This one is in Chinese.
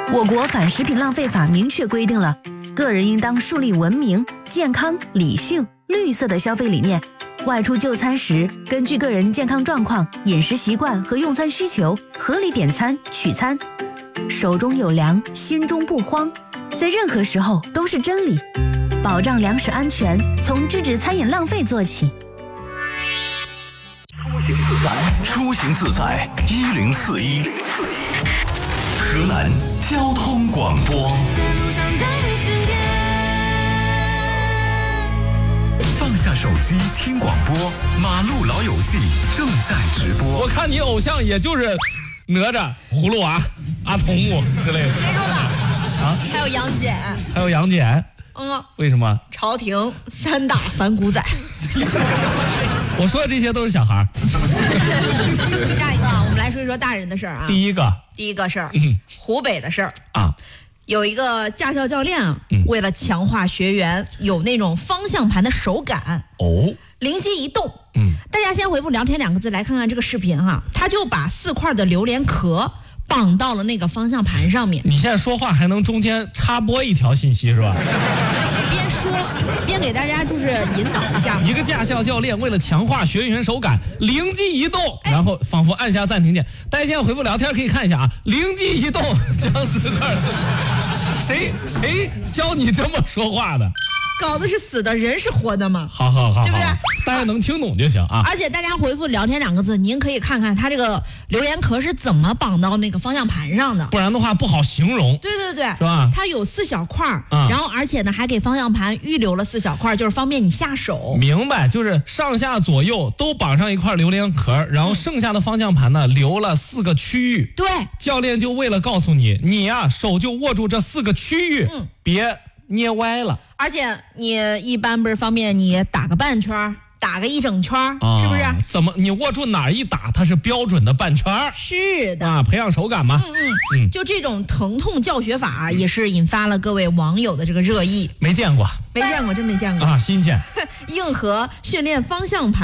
我国反食品浪费法明确规定了，个人应当树立文明、健康、理性、绿色的消费理念。外出就餐时，根据个人健康状况、饮食习惯和用餐需求，合理点餐取餐。手中有粮，心中不慌，在任何时候都是真理。保障粮食安全，从制止餐饮浪费做起。 出行自在1041，河南交通广播。放下手机听广播，马路老友记正在直播。 我看你偶像也就是哪吒、葫芦娃、阿童木之类的。 谁说的？ 啊？ 还有杨戬。 还有杨戬。为什么？ 朝廷3大反骨仔。 我说的这些都是小孩。 下一个我们来说一说大人的事儿啊。 第一个事儿，湖北的事儿啊。 有一个驾校教练啊，为了强化学员有那种方向盘的手感灵机一动，大家先回复聊天2个字来看看这个视频哈，他就把4块的榴莲壳绑到了那个方向盘上面。 你现在说话还能中间插播一条信息是吧？ 边说边给大家就是引导一下。 一个驾校教练为了强化学员手感，灵机一动，然后仿佛按下暂停键。大家现在回复聊天可以看一下啊，灵机一动将4块。谁教你这么说话的？ 搞的是死的，人是活的吗？ 好， 对不对？ 大家能听懂就行啊。 而且大家回复聊天2个字，您可以看看它这个榴莲壳是怎么绑到那个方向盘上的， 不然的话不好形容。 对， 是吧？ 它有4小块，然后而且呢还给方向盘预留了4小块，就是方便你下手。 明白，就是上下左右都绑上一块榴莲壳，然后剩下的方向盘呢留了4个区域。 对， 教练就为了告诉你，你呀手就握住这4个区域，别捏歪了。 而且你一般不是方便你打个半圈，打个1整圈，是不是？ 怎么你握住哪儿一打，它是标准的半圈？ 是的啊，培养手感嘛。 就这种疼痛教学法也是引发了各位网友的这个热议。 没见过， 真没见过啊，新鲜。 硬核训练方向盘。